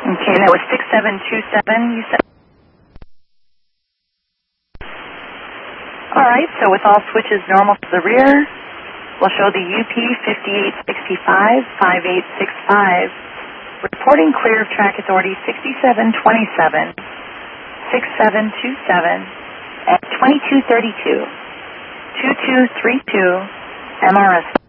Okay, that was 6727, you said? All right, so with all switches normal to the rear, we'll show the UP 5865-5865, reporting clear of track authority 6727, 6727, at 2232, 2232, MRS.